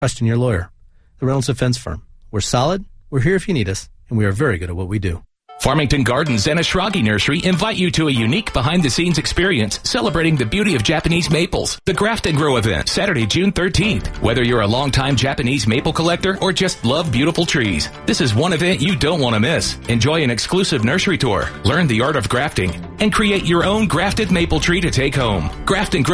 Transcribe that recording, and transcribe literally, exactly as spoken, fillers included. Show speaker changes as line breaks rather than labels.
Trust in your lawyer. The Reynolds Defense Firm. We're solid, we're here if you need us, and we are very good at what we do.
Farmington Gardens and Ashragi Nursery invite you to a unique behind-the-scenes experience celebrating the beauty of Japanese maples. The Graft and Grow event, Saturday, June thirteenth. Whether you're a longtime Japanese maple collector or just love beautiful trees, this is one event you don't want to miss. Enjoy an exclusive nursery tour, learn the art of grafting, and create your own grafted maple tree to take home. Graft and Grow